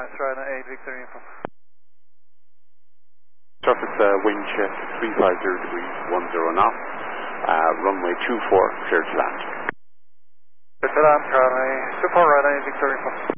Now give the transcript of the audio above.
Strider 8 Victor Info. Surface wind check 350 degrees 10 knots. Runway 24 clear to land. Clear to land, runway 24 right 8 Victor Info.